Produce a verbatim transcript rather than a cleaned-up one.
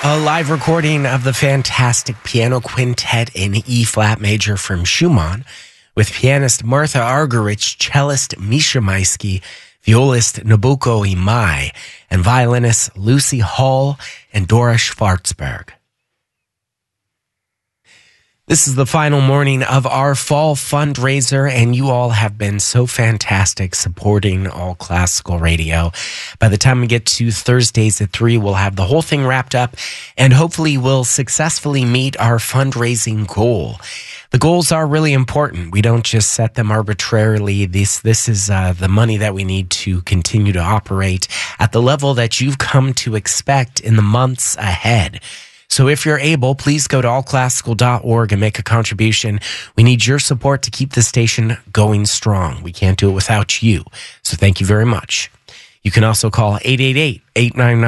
A live recording of the fantastic piano quintet in E-flat major from Schumann with pianist Martha Argerich, cellist Misha Maisky, violist Nobuko Imai, and violinists Lucy Hall and Dora Schwartzberg. This is the final morning of our fall fundraiser, and you all have been so fantastic supporting All Classical Radio. By the time we get to Thursdays at three, we'll have the whole thing wrapped up, and hopefully we'll successfully meet our fundraising goal. The goals are really important. We don't just set them arbitrarily. This this is uh, the money that we need to continue to operate at the level that you've come to expect in the months ahead. So if you're able, please go to all classical dot org and make a contribution. We need your support to keep the station going strong. We can't do it without you. So thank you very much. You can also call eight eight eight, eight nine nine